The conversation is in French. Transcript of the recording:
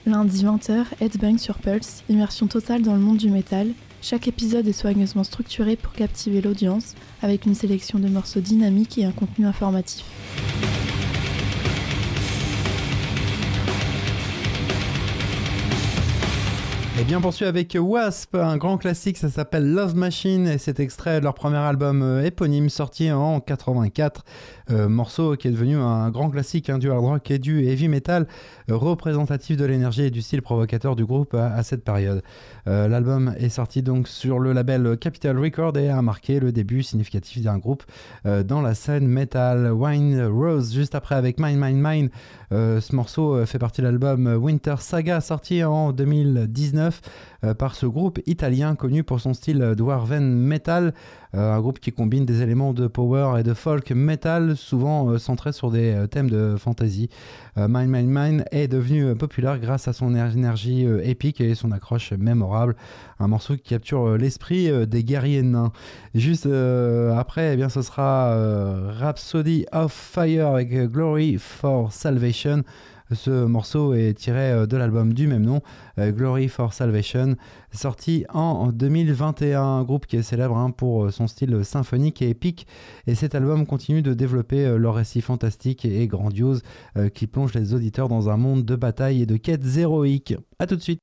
Lundi 20h, Headbang sur Pulse, immersion totale dans le monde du métal. Chaque épisode est soigneusement structuré pour captiver l'audience, avec une sélection de morceaux dynamiques et un contenu informatif. Et bien poursuit avec Wasp, un grand classique, ça s'appelle Love Machine et c'est extrait de leur premier album éponyme sorti en 84, morceau qui est devenu un grand classique du hard rock et du heavy metal, représentatif de l'énergie et du style provocateur du groupe à cette période. L'album est sorti donc sur le label Capitol Records et a marqué le début significatif d'un groupe dans la scène metal. Wine Rose juste après avec Mine Mine Mine. Ce morceau fait partie de l'album Winter Saga sorti en 2019 par ce groupe italien connu pour son style dwarven metal, un groupe qui combine des éléments de power et de folk metal souvent centrés sur des thèmes de fantasy. Mine Mine Mine est devenu populaire grâce à son énergie épique et son accroche mémorable, un morceau qui capture l'esprit des guerriers nains. Juste après, eh bien, ce sera Rhapsody of Fire avec Glory for Salvation. Ce morceau est tiré de l'album du même nom, Glory for Salvation, sorti en 2021, un groupe qui est célèbre pour son style symphonique et épique, et cet album continue de développer leur récit fantastique et grandiose qui plonge les auditeurs dans un monde de bataille et de quêtes héroïques. A tout de suite.